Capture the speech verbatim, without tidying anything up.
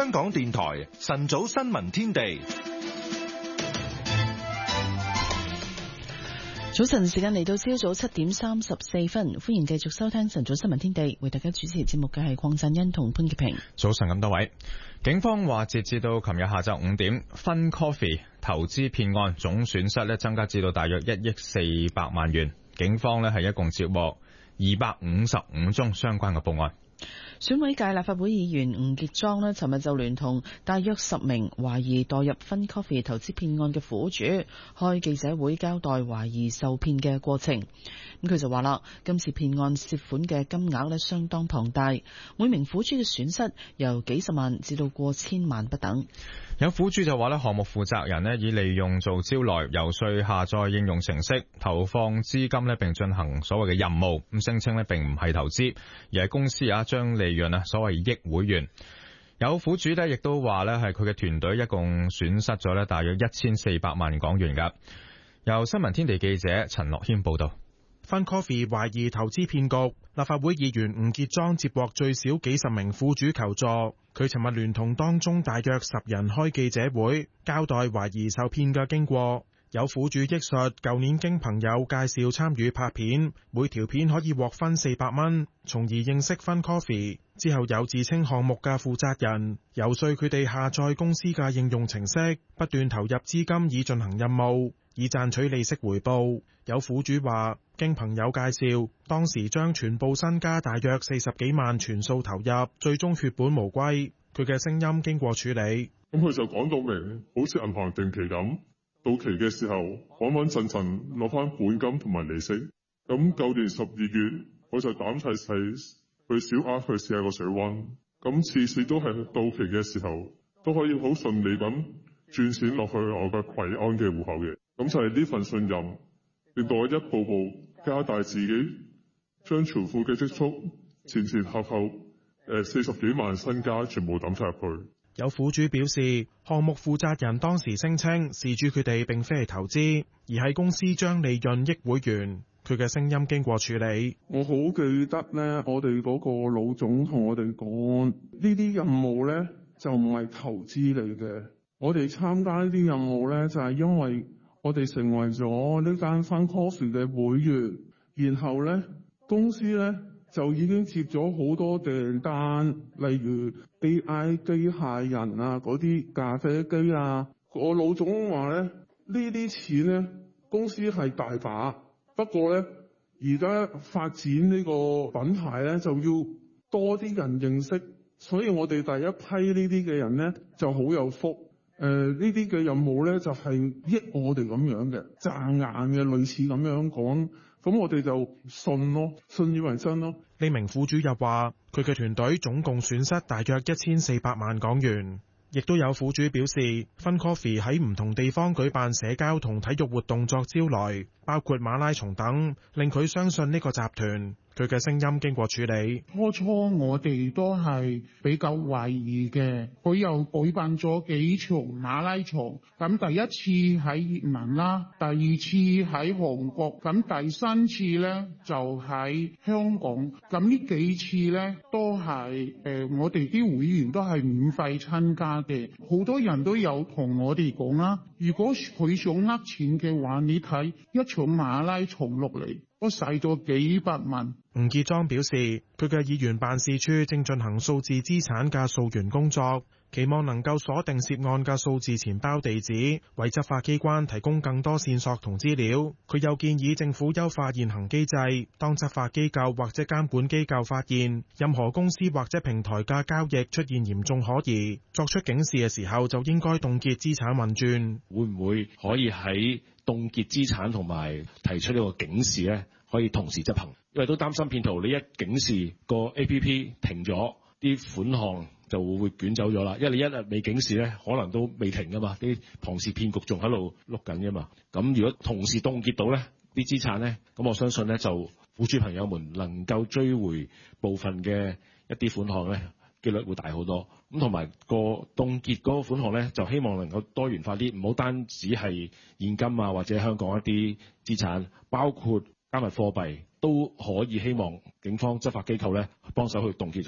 香港電台晨早新聞天地。 早晨時間嚟到朝早七點三十四分，歡迎繼續收聽晨早新聞天地，為大家主持節目嘅係鄺振欣同潘潔平。 早晨咁多位，警方話截至到琴日下晝五點，Fun Coffee 投資騙案總損失咧增加至到大約一億四百萬元。警方咧係一共接獲二百五十五宗相關嘅報案。 選委界立法會議員吳傑莊呢尋日就聯同大約十名懷疑墮入 Fun Coffee 投資騙案嘅苦主開記者會，交代懷疑受騙嘅過程。咁佢就話啦，今次騙案涉款嘅金額呢相當龐大，每名苦主嘅損失由幾十萬至到過千萬不等。 有苦主就話呢，項目負責人呢以利用做招來遊說下載應用程式，投放資金呢並進行所謂嘅任務，咁聲稱呢並唔係投資，而係公司啊將利潤啊所謂益會員。有苦主呢亦都話呢係佢嘅團隊一共損失咗呢大約一千四百萬港元噶。由新聞天地記者陳樂謙報道。 Fun Coffee 懷疑投資騙局，立法會議員吳傑莊接獲最少幾十名苦主求助，佢尋日聯同當中大約十人開記者會，交代懷疑受騙嘅經過。有苦主憶述，舊年經朋友介紹參與拍片，每條片可以獲分四百蚊，從而認識 Fun Coffee。之後有自稱項目嘅負責人遊說佢哋下載公司嘅應用程式，不斷投入資金以進行任務，以賺取利息回報。有苦主話，經朋友介紹，當時將全部身家大約四十幾萬全數投入，最終血本無歸。佢嘅聲音經過處理， 咁佢就講到明，好似銀行定期咁，到期嘅時候穩穩陣陣攞翻本金同埋利息。咁舊年十二月，我就膽細細去小額去試下個水溫，咁次次都係到期嘅時候都可以好順利咁轉錢落去我嘅葵安嘅戶口嘅。咁就係呢份信任，令到我一步步加大自己將存款嘅積蓄，前前後後誒四十幾萬身家全部抌晒入去。 有苦主表示，項目負責人當時聲稱事主佢哋並非係投資，而係公司將利潤益會員。佢嘅聲音經過處理， 我好記得呢，我哋嗰個老總同我哋講，呢啲任務呢就唔係投資嚟嘅。我哋參加呢啲任務呢，就係因為我哋成為咗呢間 Fun Coffee 嘅會員，然後呢公司呢就已經接咗好多訂單，例如 A I 機械人啊，嗰啲咖啡機啊。我老總話呢，呢啲錢呢公司係大把，不過呢而家發展呢個品牌呢就要多啲人認識，所以我哋第一批呢啲嘅人呢就好有福。誒呢啲嘅任務呢就係益我哋咁樣嘅，賺硬嘅，類似咁樣講。咁我哋就信咯，信以為真咯。 呢名苦主又話，佢嘅團隊總共損失大約一千四百萬港元。亦都有苦主表示 ，Fun Coffee 喺唔同地方舉辦社交同體育活動作招來，包括馬拉松等，令佢相信呢個集團。佢嘅聲音經過處理。 初初我哋都係比較懷疑嘅，佢又舉辦咗幾場馬拉松，咁第一次喺越南啦，第二次喺韓國，咁第三次呢就喺香港，咁呢幾次呢都係誒、呃、我哋啲會員都係免費參加嘅，好多人都有同我哋講啦，如果佢想呃錢嘅話，你睇一場馬拉松落嚟，我使咗幾百萬。 吳傑莊表示，佢嘅議員辦事處正進行數字資產嘅溯源工作，期望能夠鎖定涉案嘅數字錢包地址，為執法機關提供更多線索同資料。佢又建議政府優化現行機制，當執法機構或者監管機構發現任何公司或者平台嘅交易出現嚴重可疑，作出警示嘅時候，就應該凍結資產運轉。 會唔會可以喺凍結資產同埋提出呢個警示呢？可以同時執行，因為都擔心騙徒你一警示個 A P P 停咗，啲款項就會捲走咗啦。因為你一日未警示咧，可能都未停噶嘛，啲龐氏騙局仲喺度碌緊噶嘛。咁如果同時凍結到咧啲資產咧，咁我相信咧就苦主朋友們能夠追回部分嘅一啲款項咧，機率會大好多。咁同埋個凍結嗰個款項咧，就希望能夠多元化啲，唔好單止係現金啊或者香港一啲資產，包括加密貨幣都可以，希望警方執法機構咧幫手去凍結。